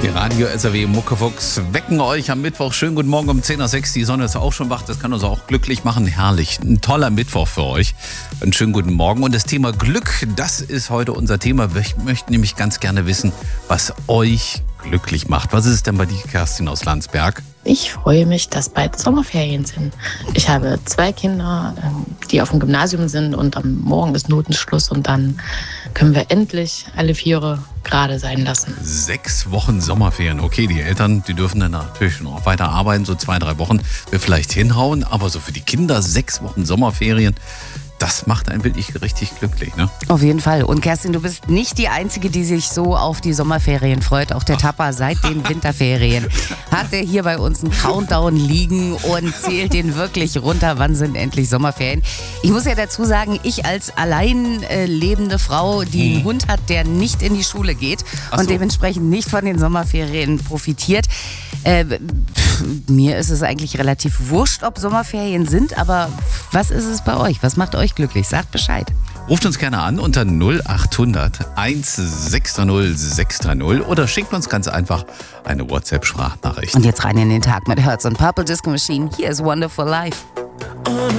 Die Radio SAW Muckefuchs wecken euch am Mittwoch. Schönen guten Morgen um 10:06 Uhr. Die Sonne ist auch schon wach. Das kann uns auch glücklich machen. Herrlich. Ein toller Mittwoch für euch. Einen schönen guten Morgen. Und das Thema Glück, das ist heute unser Thema. Ich möchte nämlich ganz gerne wissen, was euch glücklich macht. Was ist es denn bei dir, Kerstin aus Landsberg? Ich freue mich, dass bald Sommerferien sind. Ich habe 2 Kinder, die auf dem Gymnasium sind und am Morgen ist Notenschluss und dann können wir endlich alle 4 gerade sein lassen. 6 Wochen Sommerferien. Okay, die Eltern, die dürfen dann natürlich noch weiter arbeiten, so 2-3 Wochen wird vielleicht hinhauen, aber so für die Kinder 6 Wochen Sommerferien, das macht einen wirklich richtig glücklich, ne? Auf jeden Fall. Und Kerstin, du bist nicht die Einzige, die sich so auf die Sommerferien freut. Auch der Tapper seit den Winterferien hat er hier bei uns einen Countdown liegen und zählt den wirklich runter. Wann sind endlich Sommerferien? Ich muss ja dazu sagen, ich als allein lebende Frau, die einen Hund hat, der nicht in die Schule geht und dementsprechend nicht von den Sommerferien profitiert. Mir ist es eigentlich relativ wurscht, ob Sommerferien sind, aber was ist es bei euch? Was macht euch glücklich? Sagt Bescheid. Ruft uns gerne an unter 0800 1630 630 oder schickt uns ganz einfach eine WhatsApp-Sprachnachricht. Und jetzt rein in den Tag mit Herz und Purple Disco Machine. Hier ist Wonderful Life.